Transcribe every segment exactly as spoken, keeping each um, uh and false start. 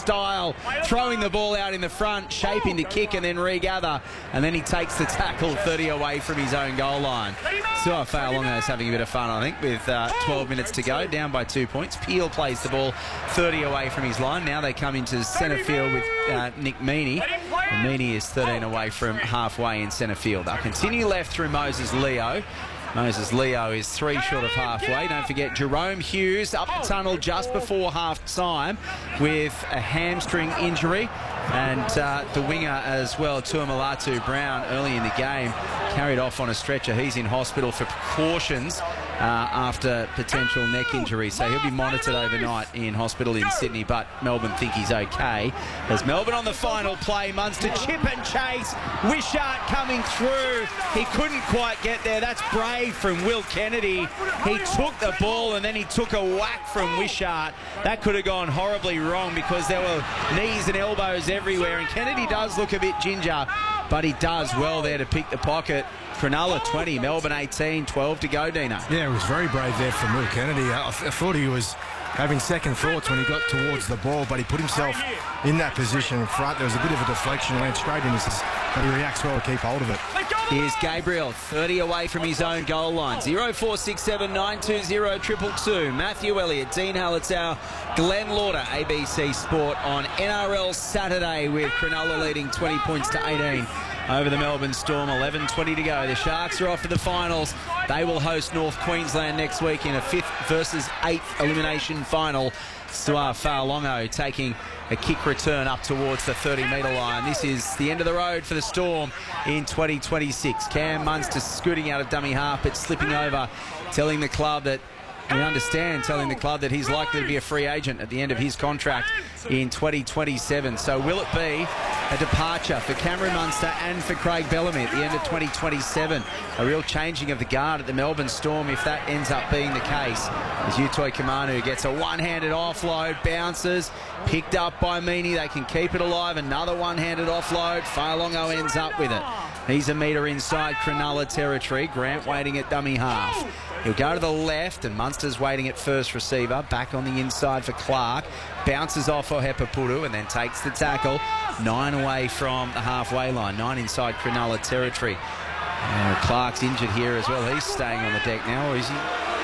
style, throwing the ball out in the front, shaping to kick and then regather, and then he takes the tackle thirty away from his own goal line. Su'a Fa'alogo is having a bit of fun, I think, with uh, twelve minutes to go, down by two points. Peel plays the ball thirty away from his line. Now they come into centre field with uh, Nick Meaney. And Meaney is thirteen away from halfway in centre field. They'll continue left through Moses Leo. Moses Leo is three short of halfway. Don't forget Jerome Hughes up the tunnel just before half time with a hamstring injury. And uh, the winger as well, Tuamulatu Brown, early in the game, carried off on a stretcher. He's in hospital for precautions uh, after potential neck injury. So he'll be monitored overnight in hospital in Sydney, but Melbourne think he's okay. As Melbourne on the final play, Munster chip and chase. Wishart coming through. He couldn't quite get there. That's brave from Will Kennedy. He took the ball and then he took a whack from Wishart. That could have gone horribly wrong because there were knees and elbows everywhere, and Kennedy does look a bit ginger, but he does well there to pick the pocket. Cronulla twenty, Melbourne eighteen, twelve to go, Dino. Yeah, it was very brave there from Will Kennedy. I, I thought he was having second thoughts when he got towards the ball, but he put himself in that position in front. There was a bit of a deflection, went straight in his, but he reacts well to keep hold of it. Here's Gabriel, thirty away from his own goal line. zero four six seven nine two zero two two two. Matthew Elliott, Dean Hallertau, Glenn Lauder, A B C Sport on N R L Saturday with Cronulla leading twenty points to eighteen over the Melbourne Storm. eleven twenty to go. The Sharks are off to the finals. They will host North Queensland next week in a fifth versus eighth elimination final. Su'a Fa'alogo taking a kick return up towards the thirty metre line. This is the end of the road for the Storm in twenty twenty-six. Cam Munster scooting out of dummy half, but slipping over, telling the club that we understand, telling the club that he's likely to be a free agent at the end of his contract in twenty twenty-seven. So will it be a departure for Cameron Munster and for Craig Bellamy at the end of twenty twenty-seven? A real changing of the guard at the Melbourne Storm if that ends up being the case. As Utoi Kamanu gets a one-handed offload, bounces, picked up by Meaney. They can keep it alive. Another one-handed offload. Fa'alogo ends up with it. He's a metre inside Cronulla territory. Grant waiting at dummy half. He'll go to the left, and Munster's waiting at first receiver. Back on the inside for Clark. Bounces off Ohepapuru and then takes the tackle. Nine away from the halfway line. Nine inside Cronulla territory. Uh, Clark's injured here as well. He's staying on the deck now, or is he?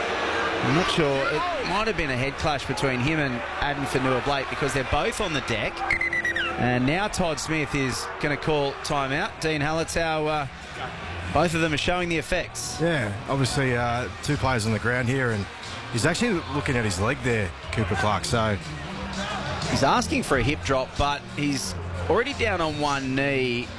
I'm not sure. It might have been a head clash between him and Addin Fonua-Blake because they're both on the deck. And now Todd Smith is going to call timeout. Dean Hallertau, uh, both of them are showing the effects. Yeah, obviously uh, two players on the ground here, and he's actually looking at his leg there, Cooper Clark. So he's asking for a hip drop, but he's already down on one knee.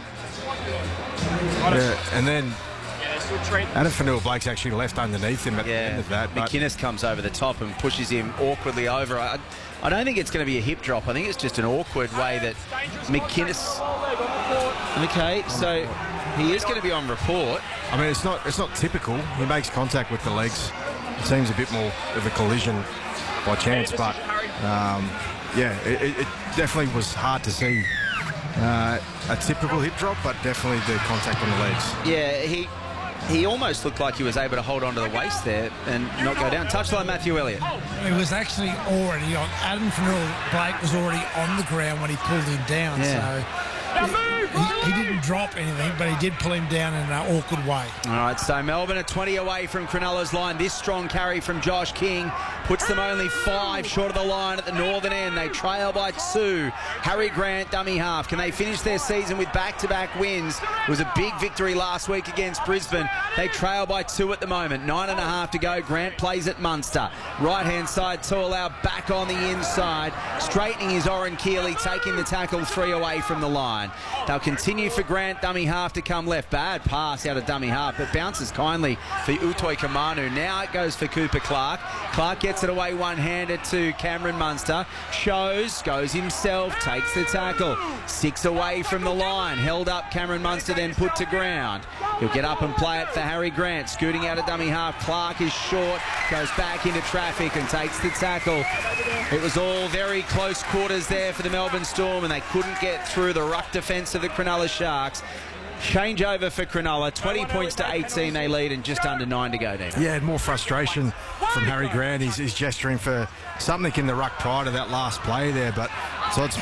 Yeah, and then Addin Fonua-Blake's actually left underneath him at yeah, the end of that. McInnes comes over the top and pushes him awkwardly over. I, I don't think it's going to be a hip drop. I think it's just an awkward way that McInnes... Okay, so he is going to be on report. I mean, it's not it's not typical. He makes contact with the legs. It seems a bit more of a collision by chance, but um, yeah, it, it definitely was hard to see uh, a typical hip drop, but definitely the contact on the legs. Yeah, he he almost looked like he was able to hold on to the waist there and not go down. Touchline Matthew Elliott. He was actually already on. Addin Fonua-Blake was already on the ground when he pulled him down, yeah. so... He, he didn't drop anything, but he did pull him down in an awkward way. All right, so Melbourne are twenty away from Cronulla's line. This strong carry from Josh King puts them only five short of the line at the northern end. They trail by two. Harry Grant, dummy half. Can they finish their season with back-to-back wins? It was a big victory last week against Brisbane. They trail by two at the moment. Nine and a half to go. Grant plays at Munster. Right-hand side, Tualau back on the inside, straightening his Oren Keeley, taking the tackle three away from the line. They'll continue for Grant, dummy half to come left. Bad pass out of dummy half, but bounces kindly for Utoi Kamanu. Now it goes for Cooper Clark. Clark gets it away one-handed to Cameron Munster. Shows, goes himself, takes the tackle. Six away from the line. Held up Cameron Munster, then put to ground. He'll get up and play it for Harry Grant. Scooting out of dummy half. Clark is short, goes back into traffic and takes the tackle. It was all very close quarters there for the Melbourne Storm, and they couldn't get through the ruck defence of the Cronulla Sharks. Change over for Cronulla. twenty points to eighteen they lead and just under nine to go there. Yeah, more frustration from Harry Grant. He's, he's gesturing for something in the ruck prior to that last play there, but Todd Smith